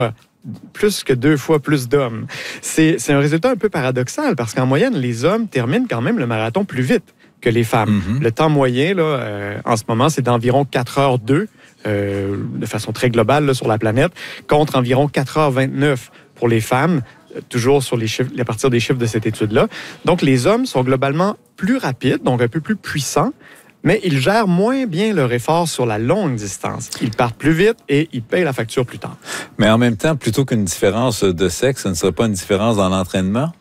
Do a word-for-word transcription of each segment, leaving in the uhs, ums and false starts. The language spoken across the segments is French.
plus que deux fois plus d'hommes. C'est, c'est un résultat un peu paradoxal parce qu'en moyenne, les hommes terminent quand même le marathon plus vite que les femmes. Mm-hmm. Le temps moyen, là, euh, en ce moment, c'est d'environ quatre heures deux, euh, de façon très globale là, sur la planète, contre environ quatre heures vingt-neuf pour les femmes, toujours sur les chiffres, à partir des chiffres de cette étude-là. Donc, les hommes sont globalement plus rapides, donc un peu plus puissants, mais ils gèrent moins bien leur effort sur la longue distance. Ils partent plus vite et ils payent la facture plus tard. Mais en même temps, plutôt qu'une différence de sexe, ce ne serait pas une différence dans l'entraînement?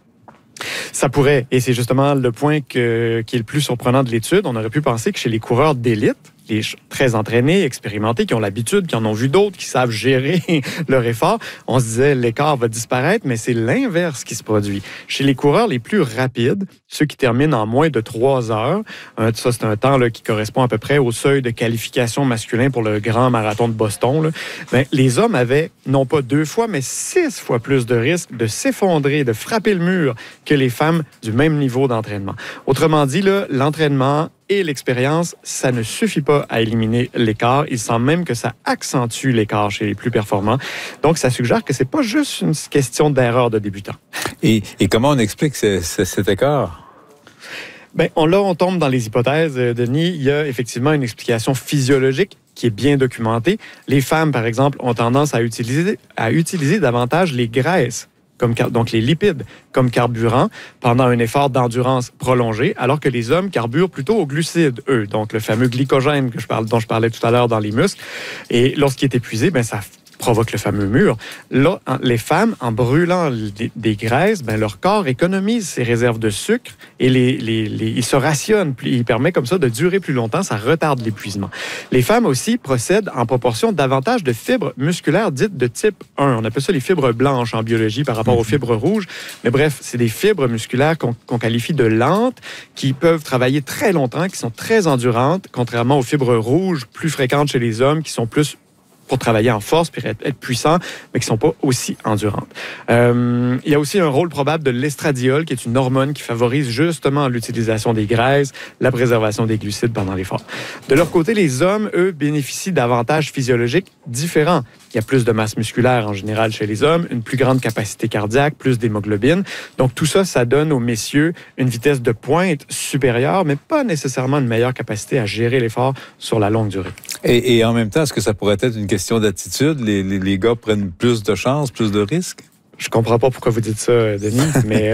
Ça pourrait, et c'est justement le point que, qui est le plus surprenant de l'étude. On aurait pu penser que chez les coureurs d'élite, les très entraînés, expérimentés, qui ont l'habitude, qui en ont vu d'autres, qui savent gérer leur effort, on se disait l'écart va disparaître, mais c'est l'inverse qui se produit. Chez les coureurs les plus rapides, ceux qui terminent en moins de trois heures, ça c'est un temps là, qui correspond à peu près au seuil de qualification masculin pour le grand marathon de Boston, là, bien, les hommes avaient non pas deux fois, mais six fois plus de risques de s'effondrer, de frapper le mur que les femmes du même niveau d'entraînement. Autrement dit, là, l'entraînement et l'expérience, ça ne suffit pas à éliminer l'écart. Il semble même que ça accentue l'écart chez les plus performants. Donc, ça suggère que c'est pas juste une question d'erreur de débutant. Et, et comment on explique ce, ce, cet écart? Bien, on, là, on tombe dans les hypothèses, Denis. Il y a effectivement une explication physiologique qui est bien documentée. Les femmes, par exemple, ont tendance à utiliser, à utiliser davantage les graisses, comme, donc les lipides, comme carburant pendant un effort d'endurance prolongé, alors que les hommes carburent plutôt aux glucides, eux, donc le fameux glycogène que je parle, dont je parlais tout à l'heure dans les muscles. Et lorsqu'il est épuisé, ben ça provoque le fameux mur. Là, les femmes, en brûlant des, des graisses, ben leur corps économise ses réserves de sucre et les, les, les, il se rationne. Il permet comme ça de durer plus longtemps. Ça retarde l'épuisement. Les femmes aussi procèdent en proportion davantage de fibres musculaires dites de type un. On appelle ça les fibres blanches en biologie par rapport aux fibres rouges. Mais bref, c'est des fibres musculaires qu'on, qu'on qualifie de lentes, qui peuvent travailler très longtemps, qui sont très endurantes, contrairement aux fibres rouges plus fréquentes chez les hommes, qui sont plus pour travailler en force, puis être, être puissant, mais qui ne sont pas aussi endurantes. Euh, il y a aussi un rôle probable de l'estradiol, qui est une hormone qui favorise justement l'utilisation des graisses, la préservation des glucides pendant l'effort. De leur côté, les hommes, eux, bénéficient d'avantages physiologiques différents. Il y a plus de masse musculaire en général chez les hommes, une plus grande capacité cardiaque, plus d'hémoglobine. Donc tout ça, ça donne aux messieurs une vitesse de pointe supérieure, mais pas nécessairement une meilleure capacité à gérer l'effort sur la longue durée. Et, et en même temps, est-ce que ça pourrait être une question d'attitude? Les, les, les gars prennent plus de chances, plus de risques? Je comprends pas pourquoi vous dites ça, Denis, mais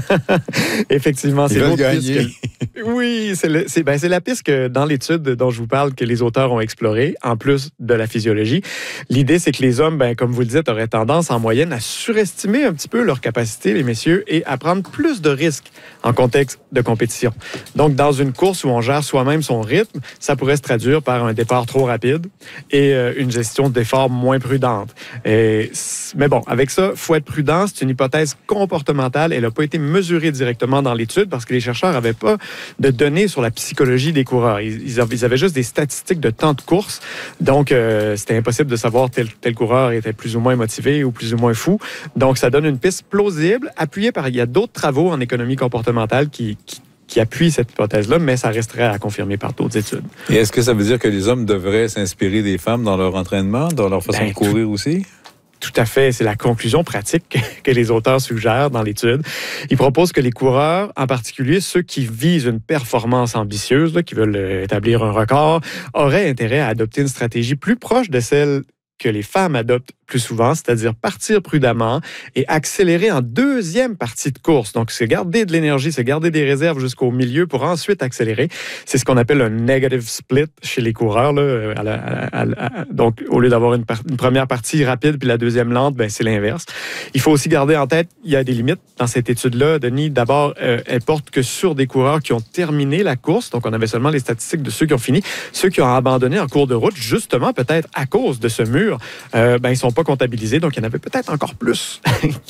effectivement, c'est l'autre piste que... Oui, c'est, le, c'est, ben, c'est la piste que, dans l'étude dont je vous parle, que les auteurs ont explorée, en plus de la physiologie. L'idée, c'est que les hommes, ben, comme vous le dites, auraient tendance, en moyenne, à surestimer un petit peu leur capacité, les messieurs, et à prendre plus de risques en contexte de compétition. Donc, dans une course où on gère soi-même son rythme, ça pourrait se traduire par un départ trop rapide et euh, une gestion d'efforts moins prudente. Et, mais bon, avec ça, il faut être prudent. C'est une hypothèse comportementale. Elle n'a pas été mesurée directement dans l'étude parce que les chercheurs n'avaient pas de données sur la psychologie des coureurs. Ils, ils avaient juste des statistiques de temps de course. Donc, euh, c'était impossible de savoir tel, tel coureur était plus ou moins motivé ou plus ou moins fou. Donc, ça donne une piste plausible, appuyée par... Il y a d'autres travaux en économie comportementale qui, qui qui appuie cette hypothèse-là, mais ça resterait à confirmer par d'autres études. Et est-ce que ça veut dire que les hommes devraient s'inspirer des femmes dans leur entraînement, dans leur façon ben, de courir tout, aussi? Tout à fait. C'est la conclusion pratique que les auteurs suggèrent dans l'étude. Ils proposent que les coureurs, en particulier ceux qui visent une performance ambitieuse, là, qui veulent établir un record, auraient intérêt à adopter une stratégie plus proche de celle que les femmes adoptent plus souvent, c'est-à-dire partir prudemment et accélérer en deuxième partie de course. Donc, c'est garder de l'énergie, c'est garder des réserves jusqu'au milieu pour ensuite accélérer. C'est ce qu'on appelle un negative split chez les coureurs. Là, à la, à la, à, donc, au lieu d'avoir une, par, une première partie rapide puis la deuxième lente, ben, c'est l'inverse. Il faut aussi garder en tête, il y a des limites dans cette étude-là. Denis, d'abord, euh, elle porte que sur des coureurs qui ont terminé la course. Donc, on avait seulement les statistiques de ceux qui ont fini. Ceux qui ont abandonné en cours de route, justement, peut-être à cause de ce mur, euh, ben, ils sont pas comptabilisés, donc il y en avait peut-être encore plus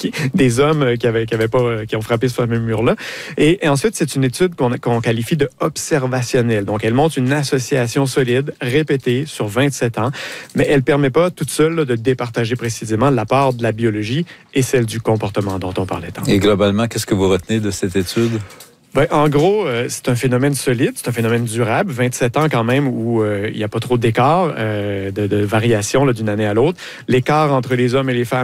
des hommes qui avaient, qui avaient pas, qui ont frappé ce fameux mur-là. Et, et ensuite, c'est une étude qu'on, qu'on qualifie de observationnelle. Donc, elle montre une association solide, répétée sur vingt-sept ans, mais elle permet pas toute seule là, de départager précisément la part de la biologie et celle du comportement dont on parlait tantôt. Et globalement, qu'est-ce que vous retenez de cette étude? Ben, en gros, euh, c'est un phénomène solide, c'est un phénomène durable, vingt-sept ans quand même où euh, il n'y a pas trop d'écart, euh, de, de variation là, d'une année à l'autre. L'écart entre les hommes et les femmes